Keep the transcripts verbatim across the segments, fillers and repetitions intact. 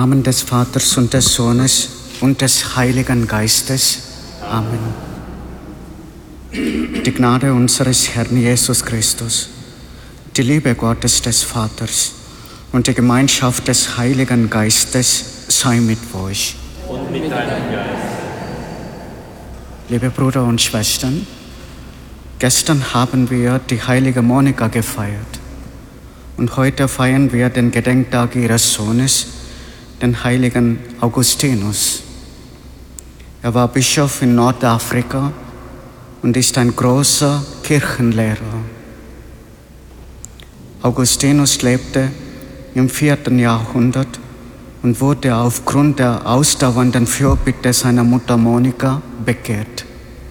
Namen des Vaters und des Sohnes und des Heiligen Geistes. Amen. Die Gnade unseres Herrn Jesus Christus, die Liebe Gottes des Vaters und die Gemeinschaft des Heiligen Geistes sei mit euch. Und mit deinem Geist. Liebe Brüder und Schwestern, gestern haben wir die heilige Monika gefeiert und heute feiern wir den Gedenktag ihres Sohnes, den heiligen Augustinus. Er war Bischof in Nordafrika und ist ein großer Kirchenlehrer. Augustinus lebte im vierten Jahrhundert und wurde aufgrund der ausdauernden Fürbitte seiner Mutter Monika bekehrt.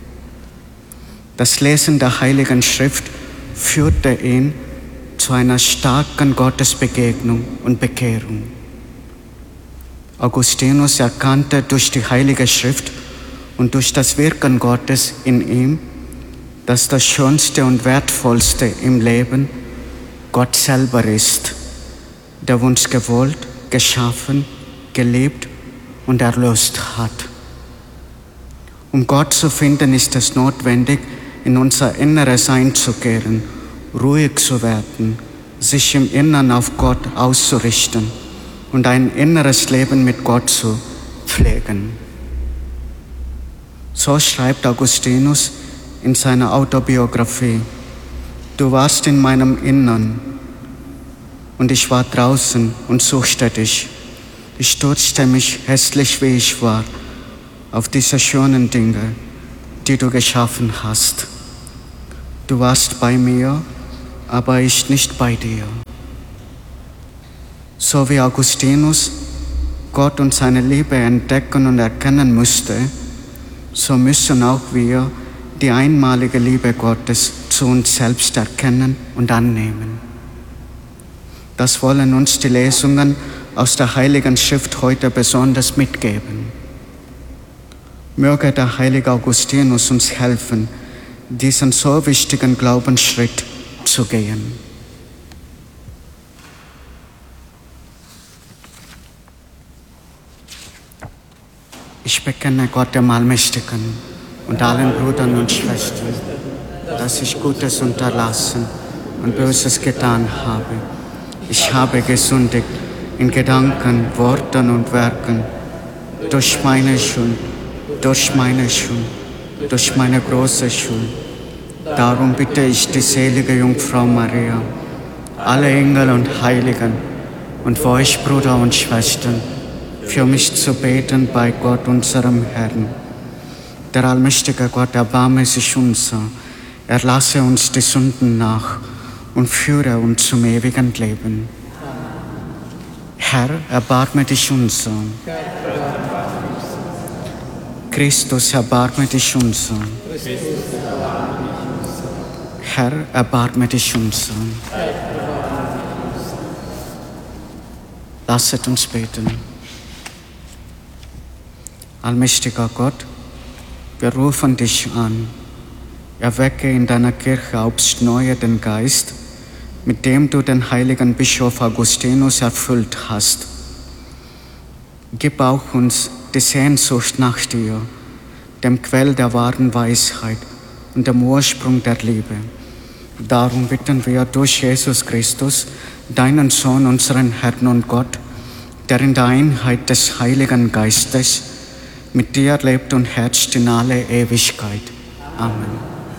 Das Lesen der Heiligen Schrift führte ihn zu einer starken Gottesbegegnung und Bekehrung. Augustinus erkannte durch die Heilige Schrift und durch das Wirken Gottes in ihm, dass das Schönste und Wertvollste im Leben Gott selber ist, der uns gewollt, geschaffen, geliebt und erlöst hat. Um Gott zu finden, ist es notwendig, in unser Inneres einzukehren, ruhig zu werden, sich im Innern auf Gott auszurichten und ein inneres Leben mit Gott zu pflegen. So schreibt Augustinus in seiner Autobiografie: Du warst in meinem Innern und ich war draußen und suchte dich. Ich stürzte mich, hässlich wie ich war, auf diese schönen Dinge, die du geschaffen hast. Du warst bei mir, aber ich nicht bei dir. So wie Augustinus Gott und seine Liebe entdecken und erkennen musste, so müssen auch wir die einmalige Liebe Gottes zu uns selbst erkennen und annehmen. Das wollen uns die Lesungen aus der Heiligen Schrift heute besonders mitgeben. Möge der heilige Augustinus uns helfen, diesen so wichtigen Glaubensschritt zu gehen. Ich bekenne Gott dem Allmächtigen und allen Brüdern und Schwestern, dass ich Gutes unterlassen und Böses getan habe. Ich habe gesündigt in Gedanken, Worten und Werken, durch meine Schuld, durch meine Schuld, durch meine große Schuld. Darum bitte ich die selige Jungfrau Maria, alle Engel und Heiligen und für euch Brüder und Schwestern, für mich zu beten bei Gott, unserem Herrn. Der allmächtige Gott, erbarme sich unser, erlasse uns die Sünden nach und führe uns zum ewigen Leben. Herr, erbarme dich unser. Christus, erbarme dich unser. Herr, erbarme dich unser. Lasset uns beten. Allmächtiger Gott, wir rufen dich an. Erwecke in deiner Kirche aufs Neue den Geist, mit dem du den heiligen Bischof Augustinus erfüllt hast. Gib auch uns die Sehnsucht nach dir, dem Quell der wahren Weisheit und dem Ursprung der Liebe. Darum bitten wir durch Jesus Christus, deinen Sohn, unseren Herrn und Gott, der in der Einheit des Heiligen Geistes mit dir lebt und herrscht in alle Ewigkeit. Amen.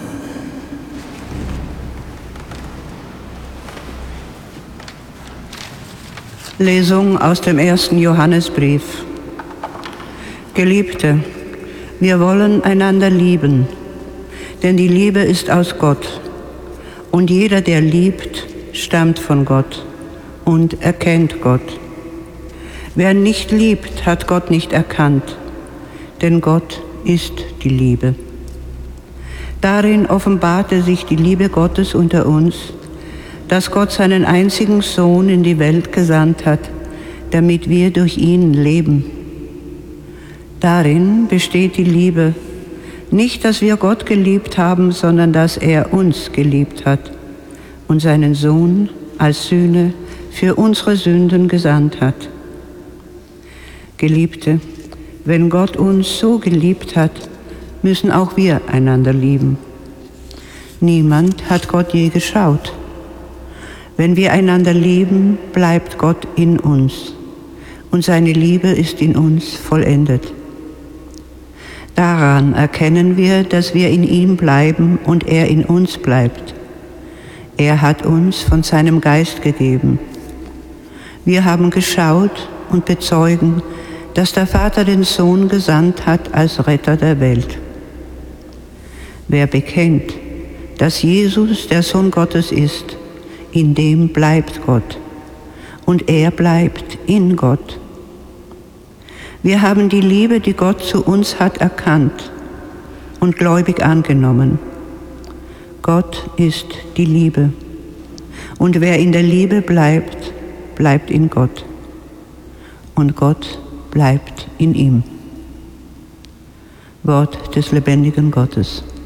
Lesung aus dem ersten Johannesbrief. Geliebte, wir wollen einander lieben, denn die Liebe ist aus Gott. Und jeder, der liebt, stammt von Gott und erkennt Gott. Wer nicht liebt, hat Gott nicht erkannt, denn Gott ist die Liebe. Darin offenbarte sich die Liebe Gottes unter uns, dass Gott seinen einzigen Sohn in die Welt gesandt hat, damit wir durch ihn leben. Darin besteht die Liebe, nicht, dass wir Gott geliebt haben, sondern dass er uns geliebt hat und seinen Sohn als Sühne für unsere Sünden gesandt hat. Geliebte, wenn Gott uns so geliebt hat, müssen auch wir einander lieben. Niemand hat Gott je geschaut. Wenn wir einander lieben, bleibt Gott in uns und seine Liebe ist in uns vollendet. Daran erkennen wir, dass wir in ihm bleiben und er in uns bleibt. Er hat uns von seinem Geist gegeben. Wir haben geschaut und bezeugen, dass der Vater den Sohn gesandt hat als Retter der Welt. Wer bekennt, dass Jesus der Sohn Gottes ist, in dem bleibt Gott und er bleibt in Gott. Wir haben die Liebe, die Gott zu uns hat, erkannt und gläubig angenommen. Gott ist die Liebe und wer in der Liebe bleibt, bleibt in Gott und Gott bleibt in ihm. Wort des lebendigen Gottes.